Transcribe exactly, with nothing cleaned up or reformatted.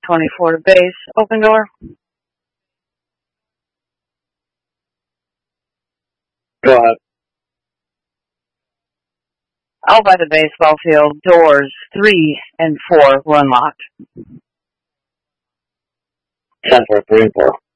twenty-four to base. Open door. Go ahead. Out by the baseball field, doors three and four were unlocked. ten for three and four.